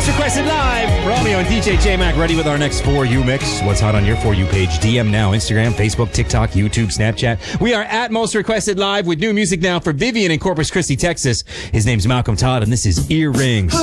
Requested Live. Romeo and DJ J-Mac ready with our next For You mix. What's hot on your For You page? DM now. Instagram, Facebook, TikTok, YouTube, Snapchat. We are at Most Requested Live with new music now for Vivian in Corpus Christi, Texas. His name's Malcolm Todd, and this is Earrings.